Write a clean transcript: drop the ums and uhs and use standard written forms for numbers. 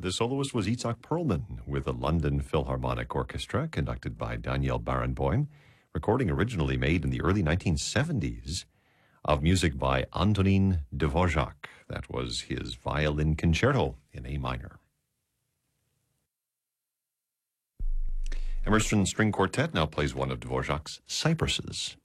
The soloist was Itzhak Perlman with the London Philharmonic Orchestra, conducted by Daniel Barenboim, recording originally made in the early 1970s of music by Antonin Dvorak. That was his violin concerto in A minor. Emerson String Quartet now plays one of Dvorak's Cypresses.